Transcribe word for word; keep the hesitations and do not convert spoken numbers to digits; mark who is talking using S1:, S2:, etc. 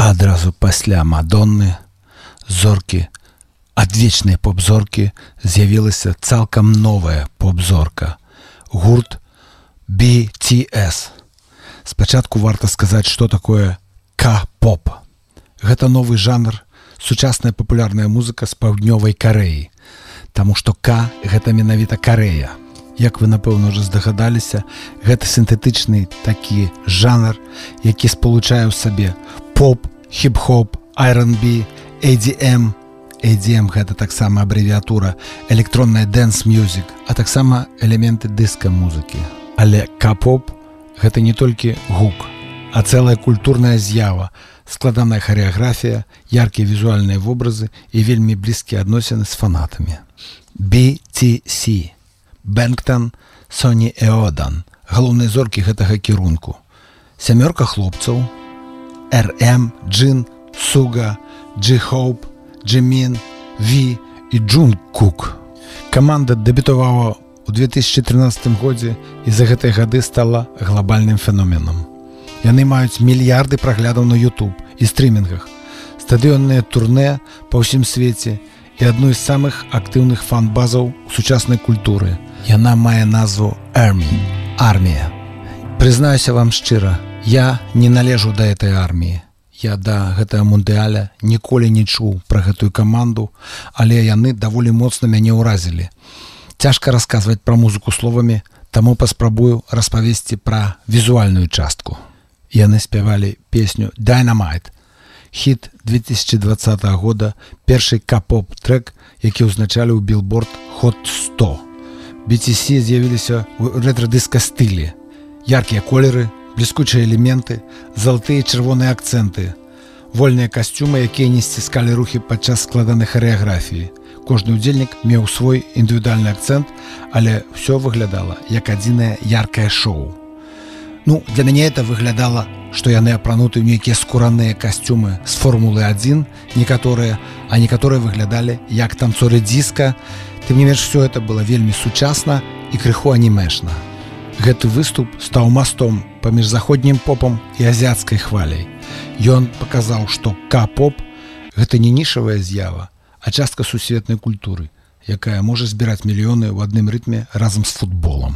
S1: адразу пасля Мадонны, зоркі, адвечнай поп-зоркі, з'явілася цалкам новая поп-зорка. Гурт би ти эс. Спачатку варта сказаць, што такое К-поп. Гэта новы жанр, сучасная папулярная музыка з паўднёвай Карэі. Таму што К – гэта менавіта Карэя. Як вы, напэўна, ўжо здагадаліся, гэта сінтэтычны такі жанр, які спалучае ў сабе поп, хіп-хоп, ар энд би, эй ди эм. эй ди эм – гэта таксама абрэвіатура электронная дэнс-мюзік, а таксама элементы дыска-музыкі. Але К-поп – гэта не толькі гук, а цэлая культурная з'ява, складаная харэаграфія, яркія візуальныя вобразы і вельмі блізкія адносіны з фанатамі. би ти си – Бэнгтан, Соні Еодан – галоўныя зоркі гэтага кірунку. Сямёрка хлопцаў – эр эм, Джин, Суга, Джи-Хоуп, Джимін, Ви і Джунгкук. Каманда дэбютавала ў две тысячы трынаццатым годзе і за гэтыя гады стала глобальным феноменам. Яны маюць мільярды праглядаў на YouTube і стрімінгах, стадыённыя турнэ па ўсім свеце і адну з самых актыўных фан-базаў сучаснай культуры. Яна мае назву Army – армія. Прызнаюся вам шчыра, я не належу да этой арміі. Я да гэтага мундыаля ніколі не чуў пра гэтую каманду, але яны даволі моцна мяне ўразілі. Цяжка расказваць пра музыку словамі, таму паспрабую распавесці пра візуальную частку. Яны спявалі песню «Dynamite», хіт две тысячи двадцатого года, першы К-поп трек, які ўзначалі ў Billboard Hot сто. би ти си з'явіліся ў рэтра-дыска стылі. Яркія колеры, бліскучыя элементы, залатыя і чырвоныя акцэнты, вольныя касцюмы, якія не сціскалі рухі падчас складанай харэаграфіі. Кожны ўдзельнік меў свой індывідуальны акцэнт, але ўсё выглядала як адзінае яркае шоу. Ну, для мяне это выглядала, што яны апрануты ў нейкія скураныя касцюмы з формулы адзін, некаторыя, а некаторыя выглядалі як танцоры дыска. Тым не менш, все это было вельмі сучасна і крыху анімешна. Гэты выступ стаў мастом паміж заходнім попам і азіяцкай хваляй. Ён паказаў, што К-поп – гэта не нішавая з'ява, а частка сусветнай культуры, якая можа збіраць мільёны ў адным рытме разам з футболам.